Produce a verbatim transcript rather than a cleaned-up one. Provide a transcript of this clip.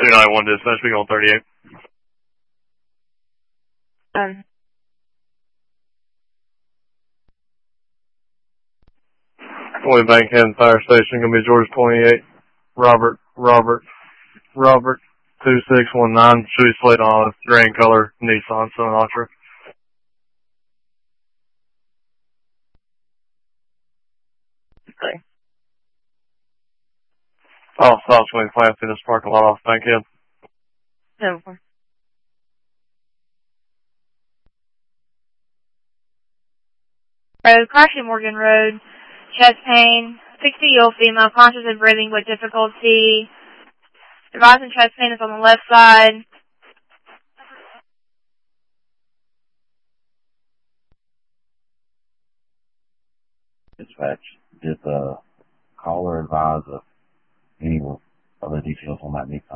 two nine one dispatch, we on thirty-eight. Um. Floyd Bankhead Fire Station, gonna be George twenty-eight. Robert, Robert, Robert, two six one nine, Chewy Slate on a gray color Nissan Sonata. Okay. Oh, South Swing Plant Fitness parking lot off Bankhead. Over. Road, crashing Morgan Road, chest pain, sixty-year-old female, conscious and breathing with difficulty. Advising chest pain is on the left side. Dispatch, did the caller advise of any other details on that Nissan?